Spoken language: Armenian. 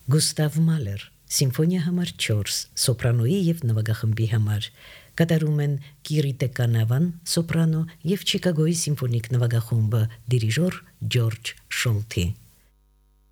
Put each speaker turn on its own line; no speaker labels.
Գուստավ Մալեր, Սիմֆոնիա համար 4, սոպրանոյի եւ նվագախմբի համար։ Կատարում են Կիրիտե Կանավան, սոպրանո եւ Չիկագոյի սիմֆոնիկ նվագախումբը, դիրիժոր Ջորջ Շոլթի։